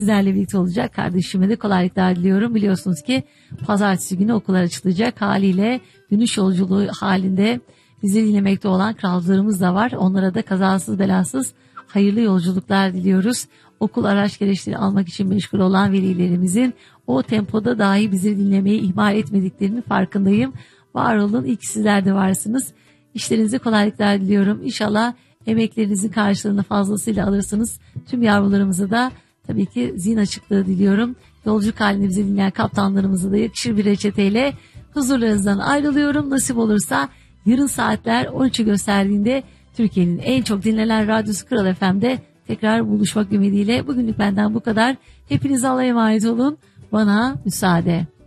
sizlerle birlikte olacak. Kardeşime de kolaylıklar diliyorum. Biliyorsunuz ki pazartesi günü okullar açılacak, haliyle dönüş yolculuğu halinde bizi dinlemekte olan kralcılarımız da var. Onlara da kazasız belasız hayırlı yolculuklar diliyoruz. Okul araç gereçleri almak için meşgul olan velilerimizin o tempoda dahi bizi dinlemeyi ihmal etmediklerinin farkındayım. Var olun, iyi ki sizler de varsınız. İşlerinize kolaylıklar diliyorum. İnşallah emeklerinizin karşılığını fazlasıyla alırsınız. Tüm yavrularımıza da tabii ki zihin açıklığı diliyorum. Yolculuk halinde bizi dinleyen kaptanlarımıza da yakışır bir reçeteyle huzurlarınızdan ayrılıyorum. Nasip olursa yarın saatler 13'ü gösterdiğinde Türkiye'nin en çok dinlenen radyosu Kral FM'de tekrar buluşmak ümidiyle bugünlük benden bu kadar. Hepinize Allah'a emanet olun. Bana müsaade.